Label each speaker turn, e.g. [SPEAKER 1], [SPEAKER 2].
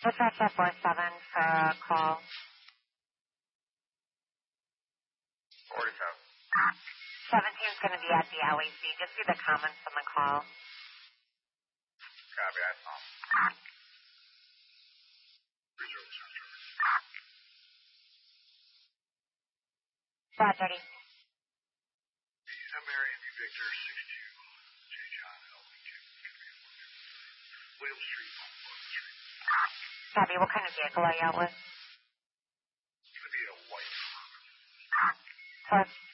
[SPEAKER 1] Dispatch at 47 for a call.
[SPEAKER 2] 47.
[SPEAKER 1] 17's going to be at the LEC. Just see the comments on the call.
[SPEAKER 2] Copy, I saw.
[SPEAKER 1] Flat 30.
[SPEAKER 2] Mary V. Victor, 62, J. John, LB2, Whale Street,
[SPEAKER 1] Copy. What kind of vehicle are you out with?
[SPEAKER 2] It's going to be a white.
[SPEAKER 1] First.